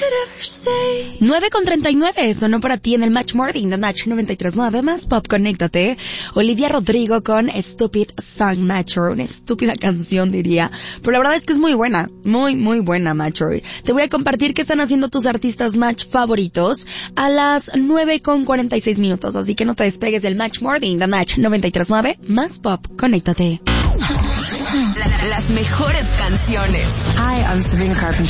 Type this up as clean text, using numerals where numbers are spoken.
9:39, sonó para ti en el Match Morning de Match 93.9, más pop, conéctate. Olivia Rodrigo con Stupid Song, Macho, una estúpida canción diría, pero la verdad es que es muy buena, muy, muy buena, Macho. Te voy a compartir qué están haciendo tus artistas Match favoritos a las 9:46, así que no te despegues del Match Morning de Match 93.9, más pop, conéctate. Las mejores canciones. Hi, I'm Sabrina Carpenter.